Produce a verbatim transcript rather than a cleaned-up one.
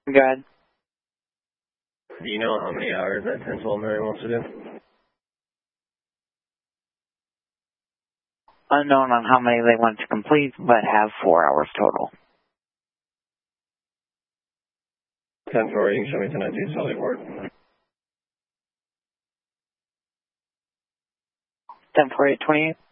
Good. Do you know how many hours that ten twelve Mary wants to do? Unknown on how many they want to complete, but have four hours total. ten four, you can show me tonight, please, Charlie Ford. ten four eight twenty eight.